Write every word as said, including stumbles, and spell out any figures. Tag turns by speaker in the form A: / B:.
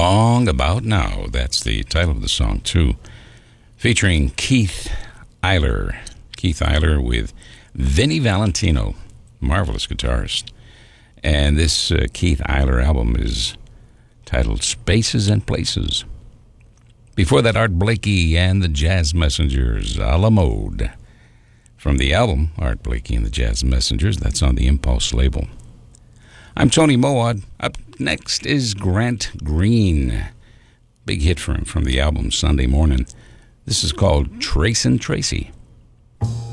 A: Long About Now. That's the title of the song, too. Featuring Keith Eiler. Keith Eiler with Vinnie Valentino, marvelous guitarist. And this uh, Keith Eiler album is titled Spaces and Places. Before that, Art Blakey and the Jazz Messengers, a la mode. From the album, Art Blakey and the Jazz Messengers, that's on the Impulse label. I'm Tony Mowat. Up next is Grant Green. Big hit for him from the album Sunday Morning. This is called Tracin' Tracy.